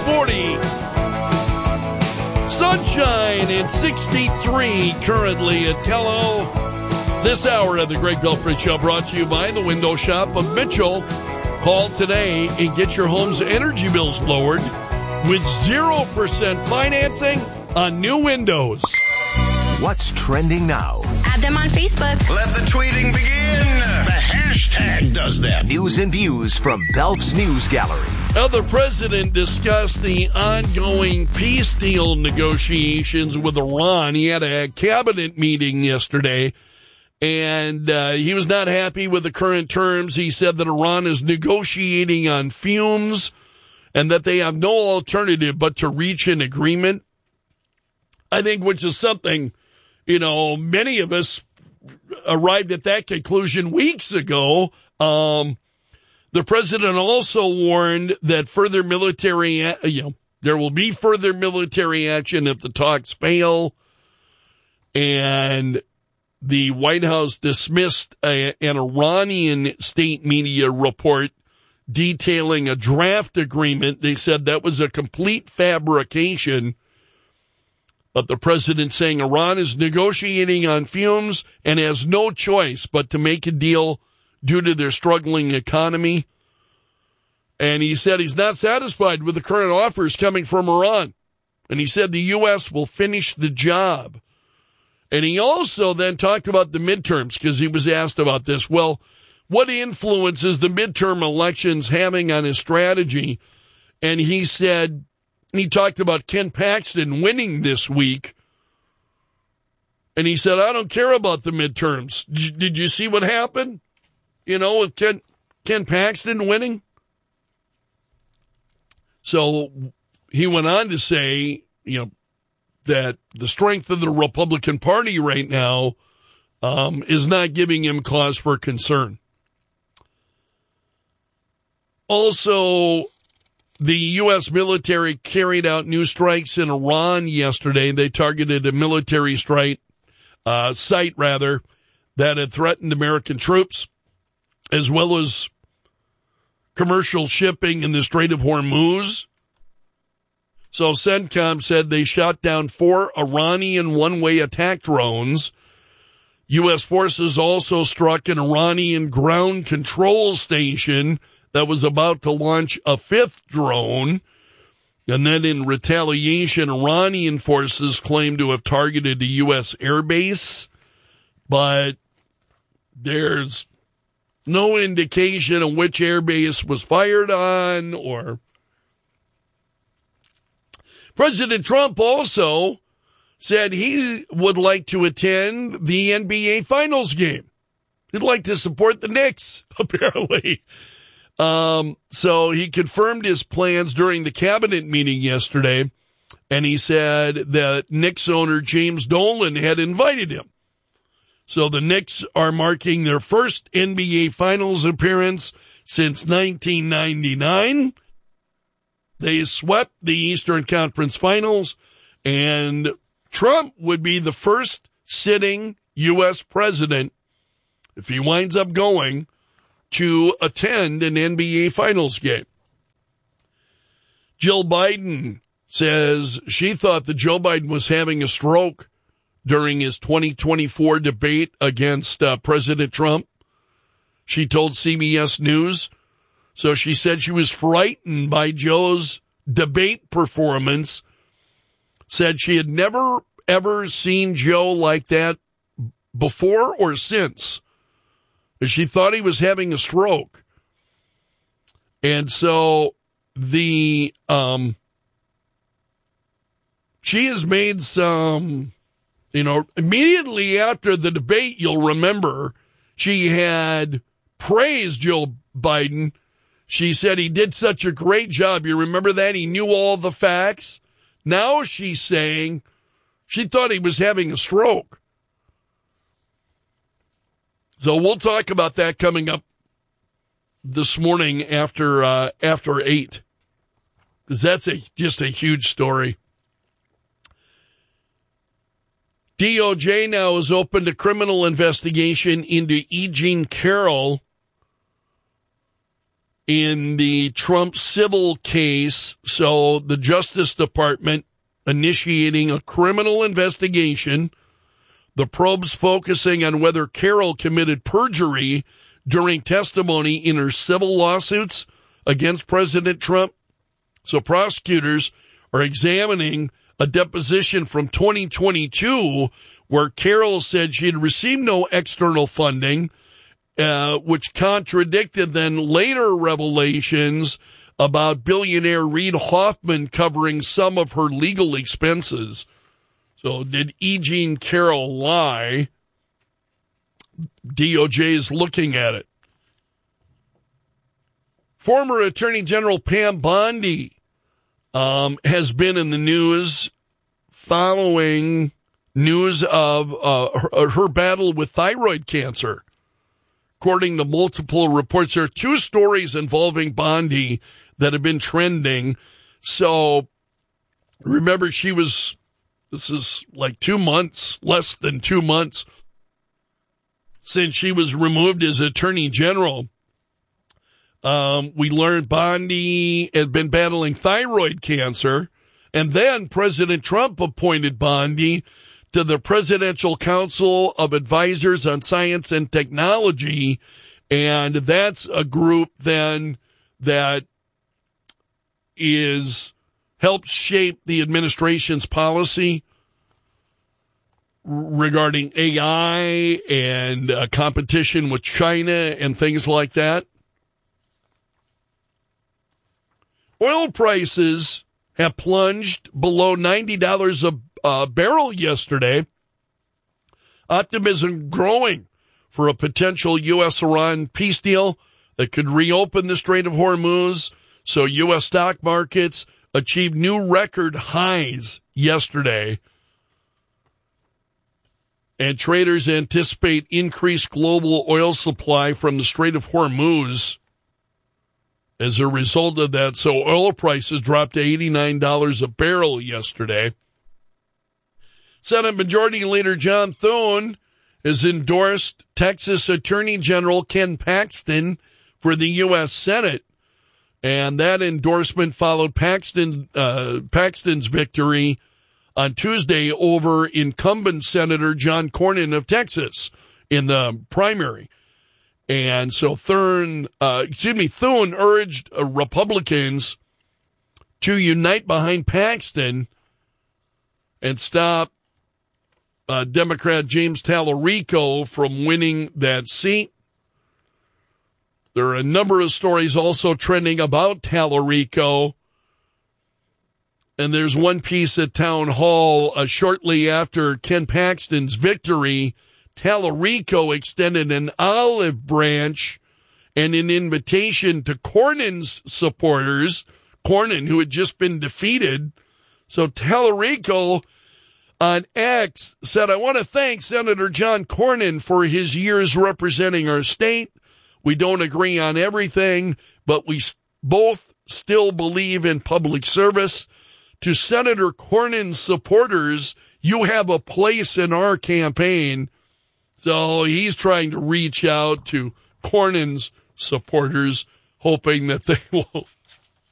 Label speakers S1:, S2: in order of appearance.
S1: 40. Sunshine and 63 currently at Tello. This hour of the Greg Belfry Show brought to you by the Window Shop of Mitchell. Call today and get your home's energy bills lowered with 0% financing on new windows.
S2: What's trending now?
S3: Add them on Facebook.
S4: Let the tweeting begin. The hashtag does that.
S2: News and views from Belf's News Gallery.
S1: Now, the president discussed the ongoing peace deal negotiations with Iran. He had a cabinet meeting yesterday, and he was not happy with the current terms. He said that Iran is negotiating on fumes and that they have no alternative but to reach an agreement. I think, which is something, you know, many of us arrived at that conclusion weeks ago. The president also warned that further military, there will be further military action if the talks fail. And the White House dismissed an Iranian state media report detailing a draft agreement. They said that was a complete fabrication. But the president saying Iran is negotiating on fumes and has no choice but to make a deal due to their struggling economy. And he said he's not satisfied with the current offers coming from Iran. And he said the U.S. will finish the job. And he also then talked about the midterms because he was asked about this. Well, what influence is the midterm elections having on his strategy? And he said, he talked about Ken Paxton winning this week. And he said, I don't care about the midterms. Did you see what happened? You know, with Ken Paxton winning? So he went on to say, you know, that the strength of the Republican Party right now is not giving him cause for concern. Also, the U.S. military carried out new strikes in Iran yesterday. They targeted a military site that had threatened American troops, as well as commercial shipping in the Strait of Hormuz. So CENTCOM said they shot down 4 Iranian one-way attack drones. U.S. forces also struck an Iranian ground control station that was about to launch a 5th drone. And then in retaliation, Iranian forces claimed to have targeted a U.S. airbase. But there's no indication of which airbase was fired on or... President Trump also said he would like to attend the NBA Finals game. He'd like to support the Knicks, apparently. So he confirmed his plans during the cabinet meeting yesterday, and he said that Knicks owner James Dolan had invited him. So the Knicks are marking their first NBA Finals appearance since 1999. They swept the Eastern Conference Finals, and Trump would be the first sitting U.S. president, if he winds up going, to attend an NBA Finals game. Jill Biden says she thought that Joe Biden was having a stroke during his 2024 debate against President Trump. She told CBS News. So she said she was frightened by Joe's debate performance, said she had never, ever seen Joe like that before or since. She thought he was having a stroke. And so she has made some, immediately after the debate, you'll remember, she had praised Joe Biden. She said he did such a great job. You remember that? He knew all the facts. Now she's saying she thought he was having a stroke. So we'll talk about that coming up this morning after 8. Because that's just a huge story. DOJ now has opened a criminal investigation into E. Jean Carroll in the Trump civil case. So the Justice Department initiating a criminal investigation. The probe's focusing on whether Carroll committed perjury during testimony in her civil lawsuits against President Trump. So prosecutors are examining a deposition from 2022 where Carroll said she had received no external funding, which contradicted then later revelations about billionaire Reid Hoffman covering some of her legal expenses. So did E. Jean Carroll lie? DOJ is looking at it. Former Attorney General Pam Bondi has been in the news following news of her battle with thyroid cancer. According to multiple reports, there are two stories involving Bondi that have been trending. So remember, this is like 2 months, less than 2 months since she was removed as Attorney General. We learned Bondi had been battling thyroid cancer, and then President Trump appointed Bondi to the Presidential Council of Advisors on Science and Technology, and that's a group then that helps shape the administration's policy regarding AI and competition with China and things like that. Oil prices have plunged below $90 a barrel yesterday. Optimism growing for a potential U.S.-Iran peace deal that could reopen the Strait of Hormuz. So U.S. stock markets achieved new record highs yesterday. And traders anticipate increased global oil supply from the Strait of Hormuz as a result of that. So oil prices dropped to $89 a barrel yesterday. Senate Majority Leader John Thune has endorsed Texas Attorney General Ken Paxton for the U.S. Senate. And that endorsement followed Paxton's victory on Tuesday over incumbent Senator John Cornyn of Texas in the primary. And so Thune urged Republicans to unite behind Paxton and stop Democrat James Tallarico from winning that seat. There are a number of stories also trending about Tallarico. And there's one piece at Town Hall shortly after Ken Paxton's victory. Tallarico extended an olive branch and an invitation to Cornyn's supporters, Cornyn, who had just been defeated. So Tallarico on X said, "I want to thank Senator John Cornyn for his years representing our state. We don't agree on everything, but we both still believe in public service. To Senator Cornyn's supporters, you have a place in our campaign." So he's trying to reach out to Cornyn's supporters, hoping that they will